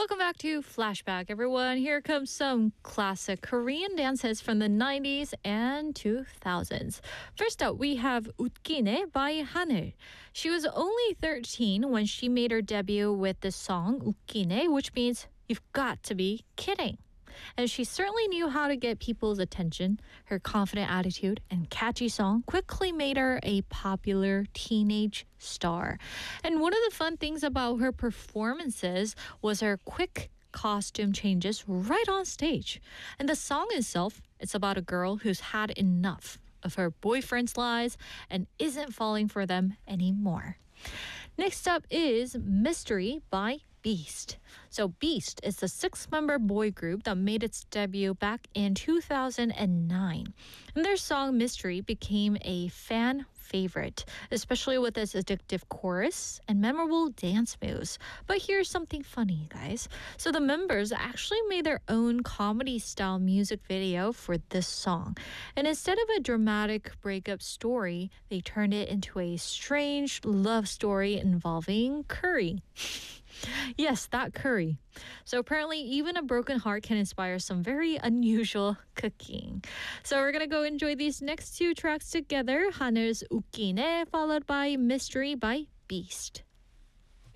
Welcome back to Flashback, everyone. Here comes some classic Korean dances from the 90s and 2000s. First up, we have 웃기네 by 하늘. She was only 13 when she made her debut with the song 웃기네, which means you've got to be kidding. And she certainly knew how to get people's attention. Her confident attitude and catchy song quickly made her a popular teenage star. And one of the fun things about her performances was her quick costume changes right on stage. And the song itself, it's about a girl who's had enough of her boyfriend's lies and isn't falling for them anymore. Next up is Mystery by Beast. So Beast is the 6-member boy group that made its debut back in 2009. And their song Mystery became a fan favorite, especially with its addictive chorus and memorable dance moves. But here's something funny, guys. So the members actually made their own comedy-style music video for this song. And instead of a dramatic breakup story, they turned it into a strange love story involving curry. Yes, that curry. So apparently even a broken heart can inspire some very unusual cooking. So we're going to go enjoy these next two tracks together. 하늘's 웃기네 followed by Mystery by Beast.